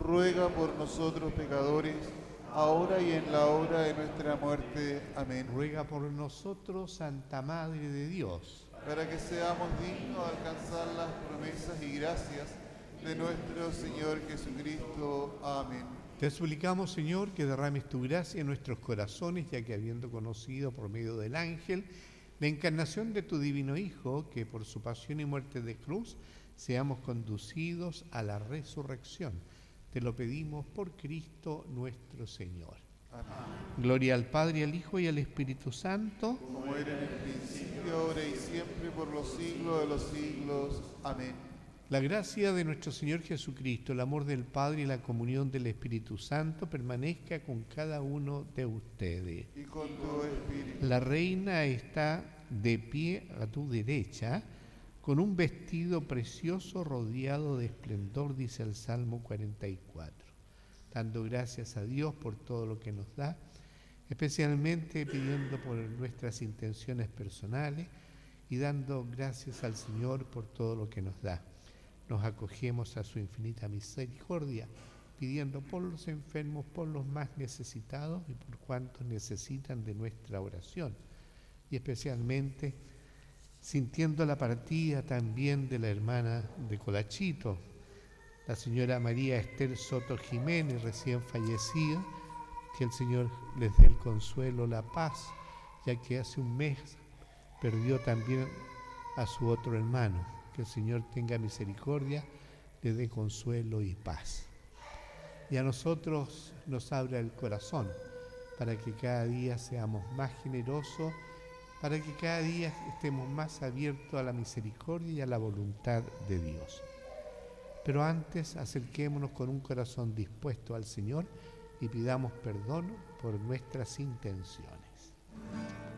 ruega por nosotros pecadores, ahora y en la hora de nuestra muerte. Amén. Ruega por nosotros, Santa Madre de Dios, para que seamos dignos de alcanzar las promesas y gracias de nuestro Señor Jesucristo. Amén. Te suplicamos, Señor, que derrames tu gracia en nuestros corazones, ya que habiendo conocido por medio del ángel la encarnación de tu divino Hijo, que por su pasión y muerte de cruz seamos conducidos a la resurrección. Te lo pedimos por Cristo nuestro Señor. Amén. Gloria al Padre, al Hijo y al Espíritu Santo, como era en el principio, ahora y siempre, por los siglos de los siglos. Amén. La gracia de nuestro Señor Jesucristo, el amor del Padre y la comunión del Espíritu Santo permanezca con cada uno de ustedes. Y con tu espíritu. La reina está de pie a tu derecha, con un vestido precioso rodeado de esplendor, dice el Salmo 44. Dando gracias a Dios por todo lo que nos da, especialmente pidiendo por nuestras intenciones personales y dando gracias al Señor por todo lo que nos da. Nos acogemos a su infinita misericordia, pidiendo por los enfermos, por los más necesitados y por cuantos necesitan de nuestra oración. Y especialmente sintiendo la partida también de la hermana de Colachito, la señora María Esther Soto Jiménez, recién fallecida, que el Señor les dé el consuelo, la paz, ya que hace un mes perdió también a su otro hermano. Que el Señor tenga misericordia, le dé consuelo y paz. Y a nosotros nos abra el corazón para que cada día seamos más generosos, para que cada día estemos más abiertos a la misericordia y a la voluntad de Dios. Pero antes acerquémonos con un corazón dispuesto al Señor y pidamos perdón por nuestras intenciones.